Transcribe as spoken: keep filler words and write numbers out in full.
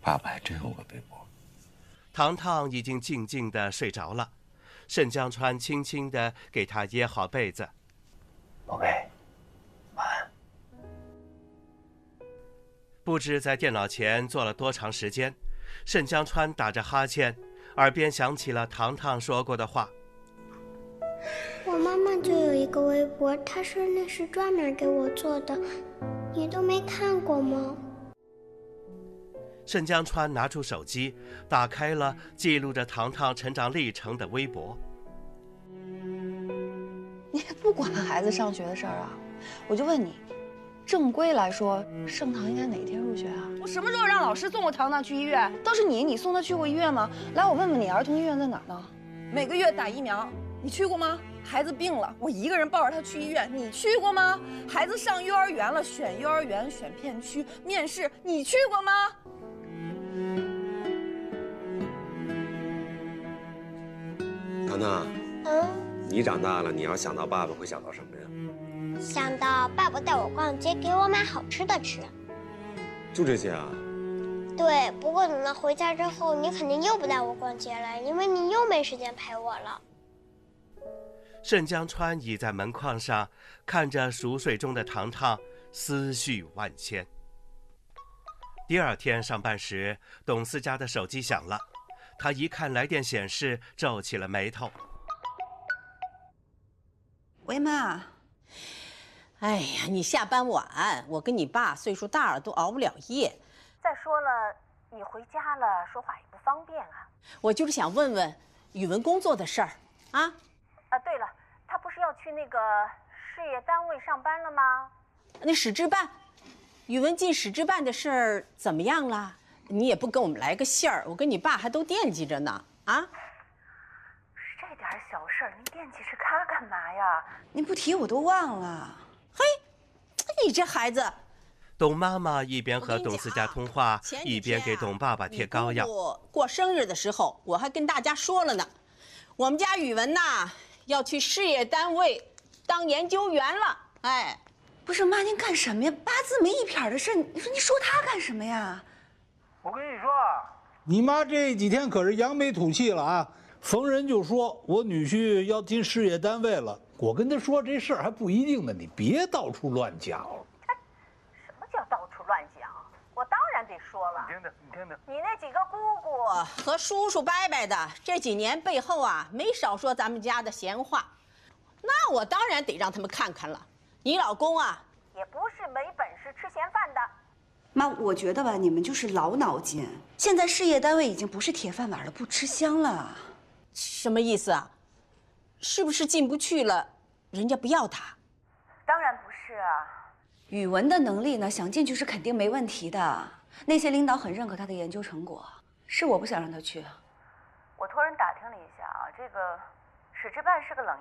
爸爸还真有个背包。 糖糖已经静静地睡着了，盛江川轻轻地给他掖好被子。 宝贝，晚安。 不知在电脑前坐了多长时间，盛江川打着哈欠，耳边响起了糖糖说过的话。 我妈妈就有一个微博，她说那是专门给我做的，你都没看过吗？ 盛江川拿出手机，打开了记录着糖糖成长历程的微博。 你也不管孩子上学的事儿啊？我就问你，正规来说，盛唐应该哪天入学啊？我什么时候让老师送过糖糖去医院？倒是你，你送他去过医院吗？来，我问问你，儿童医院在哪儿呢？ 每个月打疫苗，你去过吗？孩子病了，我一个人抱着他去医院，你去过吗？孩子上幼儿园了，选幼儿园、选片区、面试，你去过吗？ 糖糖， 嗯， 你长大了，你要想到爸爸会想到什么呀？ 想到爸爸带我逛街，给我买好吃的吃。 就这些啊？ 对，不过等到回家之后，你肯定又不带我逛街了，因为你又没时间陪我了。 盛江川倚在门框上，看着熟睡中的糖糖，思绪万千。第二天上班时，董思佳的手机响了，他一看来电显示，皱起了眉头。 喂，妈。 哎呀，你下班晚，我跟你爸岁数大了，都熬不了夜。 再说了，你回家了，说话也不方便啊。 我就是想问问语文工作的事儿啊。 啊，对了，他不是要去那个事业单位上班了吗？ 那使支办，语文进使支办的事儿怎么样了？你也不跟我们来个信儿，我跟你爸还都惦记着呢啊。 这点小事儿，您惦记着他干嘛呀？ 您不提我都忘了。 嘿，你这孩子。 董妈妈一边和董思佳通话，一边给董爸爸贴膏药。 过生日的时候，我还跟大家说了呢，我们家语文呐要去事业单位当研究员了。哎， 不是妈，您干什么呀？八字没一撇的事，你说你说他干什么呀？ 我跟你说啊，你妈这几天可是扬眉吐气了啊！逢人就说我女婿要进事业单位了。我跟他说这事儿还不一定呢，你别到处乱讲了。 什么叫到处乱讲？我当然得说了。 你听听，你听听， 你那几个姑姑和叔叔伯伯的这几年背后啊，没少说咱们家的闲话，那我当然得让他们看看了。你老公啊， 也不是没本事吃闲饭的。 妈，我觉得吧，你们就是老脑筋。现在事业单位已经不是铁饭碗了，不吃香了。 什么意思啊？是不是进不去了，人家不要他？ 当然不是啊。 语文的能力呢，想进去是肯定没问题的。那些领导很认可他的研究成果，是我不想让他去。 我托人打听了一下啊，这个使支办是个冷